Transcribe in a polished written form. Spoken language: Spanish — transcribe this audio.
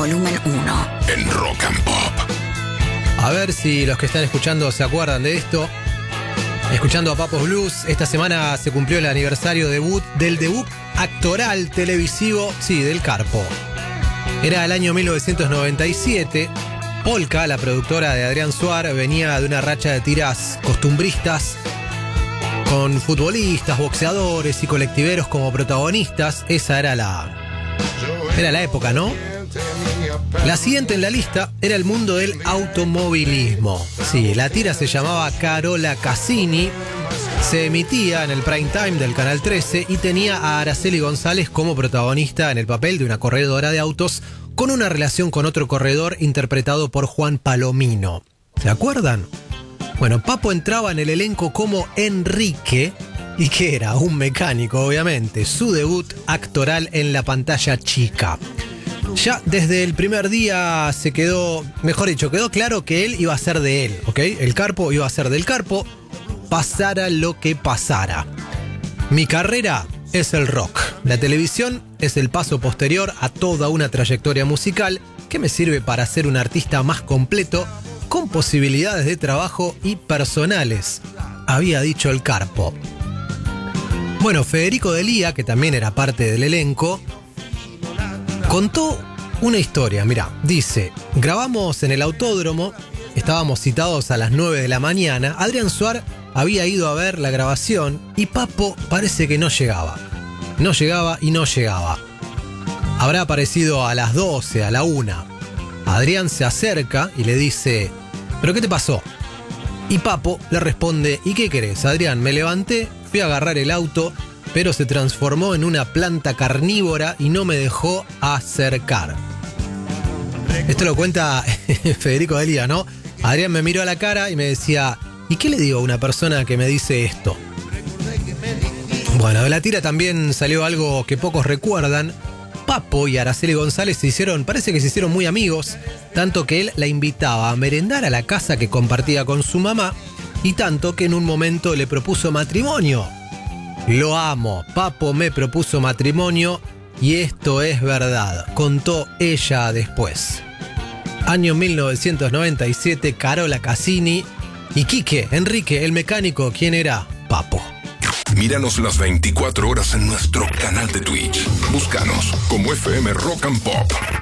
volumen 1. En Rock and Pop. A ver si los que están escuchando se acuerdan de esto. Escuchando a Papos Blues, esta semana se cumplió el aniversario del debut actoral televisivo, sí, del Carpo. Era el año 1997. Polka, la productora de Adrián Suar, venía de una racha de tiras costumbristas con futbolistas, boxeadores y colectiveros como protagonistas. Esa era la época, ¿no? La siguiente en la lista era el mundo del automovilismo. Sí, la tira se llamaba Carola Cassini, se emitía en el prime time del Canal 13 y tenía a Araceli González como protagonista en el papel de una corredora de autos con una relación con otro corredor interpretado por Juan Palomino. ¿Se acuerdan? Bueno, Papo entraba en el elenco como Enrique, y que era un mecánico, obviamente. Su debut actoral en la pantalla chica. Ya desde el primer día quedó claro que él iba a ser de él, ¿ok? El Carpo iba a ser del Carpo, pasara lo que pasara. Mi carrera es el rock. La televisión es el paso posterior a toda una trayectoria musical que me sirve para ser un artista más completo, con posibilidades de trabajo y personales, había dicho el Carpo. Bueno, Federico Delía, que también era parte del elenco, contó una historia. Mirá, dice: grabamos en el autódromo, estábamos citados a las 9 de la mañana, Adrián Suar había ido a ver la grabación y Papo parece que no llegaba. No llegaba y no llegaba. Habrá aparecido a las 12, a la 1. Adrián se acerca y le dice: ¿pero qué te pasó? Y Papo le responde: ¿y qué querés, Adrián? Me levanté, fui a agarrar el auto, pero se transformó en una planta carnívora y no me dejó acercar. Esto lo cuenta Federico Delía, ¿no? Adrián me miró a la cara y me decía: ¿y qué le digo a una persona que me dice esto? Bueno, de la tira también salió algo que pocos recuerdan. Papo y Araceli González parece que se hicieron muy amigos, tanto que él la invitaba a merendar a la casa que compartía con su mamá, y tanto que en un momento le propuso matrimonio. Lo amo, Papo me propuso matrimonio y esto es verdad, contó ella después. Año 1997, Carola Cassini y Quique, Enrique, el mecánico, ¿quién era? Papo. Míranos las 24 horas en nuestro canal de Twitch. Búscanos como FM Rock and Pop.